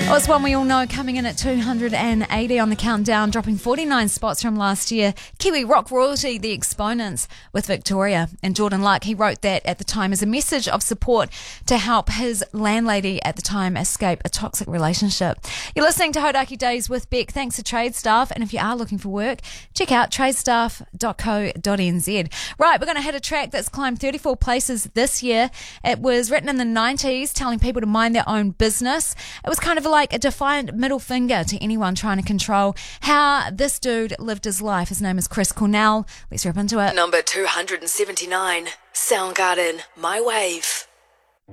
Well, it's one we all know, coming in at 280 on the countdown, dropping 49 spots from last year. Kiwi rock royalty, The Exponents, with Victoria. And Jordan Luck, he wrote that at the time as a message of support to help his landlady at the time escape a toxic relationship. You're listening to Hodaki Days with Beck. Thanks to Trade Staff. And if you are looking for work, check out tradestaff.co.nz. Right, we're going to hit a track that's climbed 34 places this year. It was written in the 90s, telling people to mind their own business. It was kind of like a defiant middle finger to anyone trying to control how this dude lived his life. His name is Chris Cornell. Let's rip into it. Number 279, Soundgarden, My Wave.